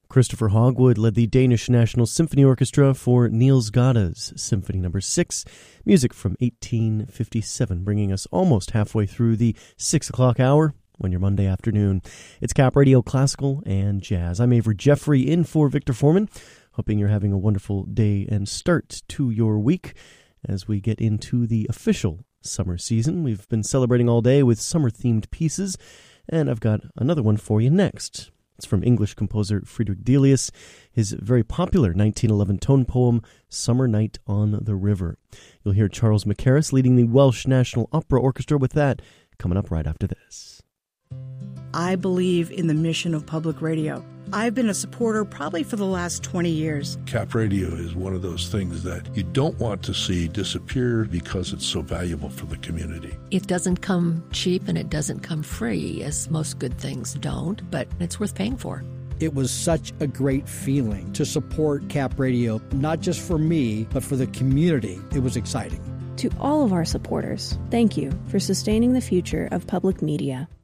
Christopher Hogwood led the Danish National Symphony Orchestra for Niels Gada's Symphony No. 6, music from 1857, bringing us almost halfway through the 6 o'clock hour on your Monday afternoon. It's Cap Radio Classical and Jazz. I'm Avery Jeffrey in for Victor Foreman, hoping you're having a wonderful day and start to your week as we get into the official summer season. We've been celebrating all day with summer-themed pieces, and I've got another one for you next. It's from English composer Friedrich Delius, his very popular 1911 tone poem, Summer Night on the River. You'll hear Charles Mackerras leading the Welsh National Opera Orchestra with that coming up right after this. I believe in the mission of public radio. I've been a supporter probably for the last 20 years. Cap Radio is one of those things that you don't want to see disappear because it's so valuable for the community. It doesn't come cheap and it doesn't come free, as most good things don't, but it's worth paying for. It was such a great feeling to support Cap Radio, not just for me, but for the community. It was exciting. To all of our supporters, thank you for sustaining the future of public media.